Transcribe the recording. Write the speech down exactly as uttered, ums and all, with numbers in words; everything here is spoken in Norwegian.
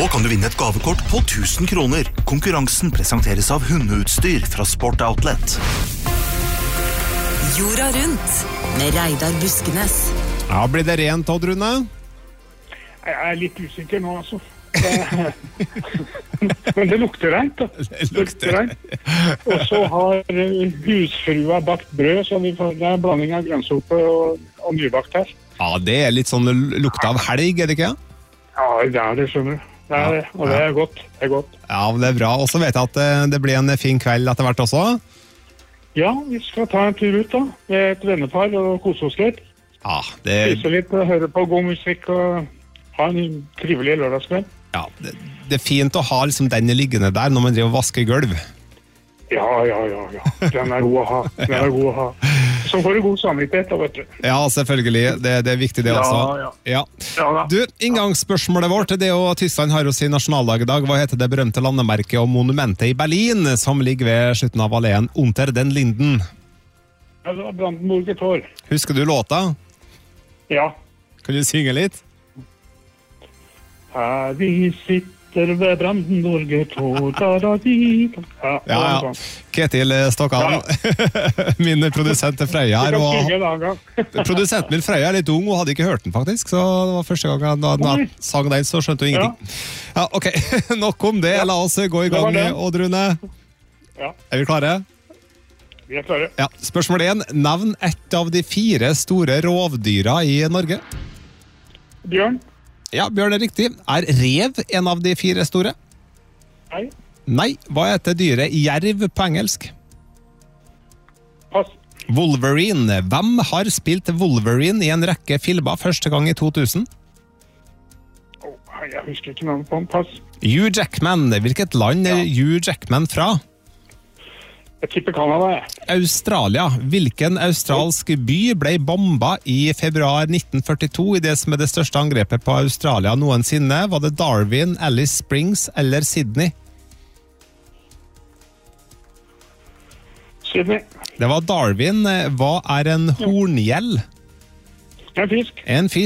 Nå kan du vinne et gavekort på tusen kroner. Konkurransen presenteres av hundeutstyr fra Sport Outlet. Jorda rundt med Reidar Buskenes. Ja, blir det rent, Odd Rune? Jeg er litt usikker nå, altså. Men det lukter rent, da. Det lukter rent. Og så har husfrua bakt brød, så vi får, det er en blanding av grønnsuppe og, og nybakt her. Ja, det er litt sånn lukta av helg, er det ikke? Ja, det er det, skjønner du. Det er det, og det er godt. Det er godt. Ja, det er bra. Og så vet jeg at det blir en fin kveld etter hvert også. Ja, vi skal ta en tur ut da, med et vennepar og kose oss litt. Ja, det... Spise litt og høre på god musikk og ha en trivelig lørdagskveld. Ja, det, det er fint å ha liksom den liggende der når man driver og vasker gulv. Ja, ja, ja, ja. Den er god å ha. Den er god å ha. Så får du god samvittighet da, vet du. Ja, selvfølgelig. Det, det er viktig det Ja, også. ja. Ja. Ja da. Du, inngangsspørsmålet vårt, det er jo Tyskland har jo sin nasjonaldag i dag. Hva heter det berømte landemerket og monumentet i Berlin, som ligger ved slutten av alléen Unter den Linden? Ja, det var Brandenburger Tor. Husker du låta? Ja. Kan du synge litt? Her vi sitter ved Brandenburger Tor, da da di. Ja, Ja, ja. Ketil Stokkan, min produsent til Frøya her. Du kan Og synge en annen gang. produsenten min Frøya er litt ung og hadde ikke hørt den faktisk, så det var første gang han, da han sang den, så skjønte hun ingenting. Ja, ok, nok om det. La oss gå i gang, Odd Rune. Ja, Er vi klare? vi er klare. Ja, spørsmål én. Navn ett av de fire store rovdyra i Norge. Bjørn? Ja, Bjørn er riktig. Er rev en av de fire store? Nei. Nei. Hva heter dyret jerv på engelsk? Pass. Wolverine. Hvem har spilt Wolverine i en rekke filmer første gang i to tusen? Åh, jeg husker ikke navnet på han. Pass. Hugh Jackman. Hvilket land er Hugh Jackman fra? Jeg tipper Canada, jeg. Australia. Hvilken australsk by ble bomba i februar nitten førtito i det som er det største angrepet på Australia noensinne? Var det Darwin, Alice Springs eller Sydney? Sydney. Det var Darwin. Hva er en horngjell? En fisk. En fisk.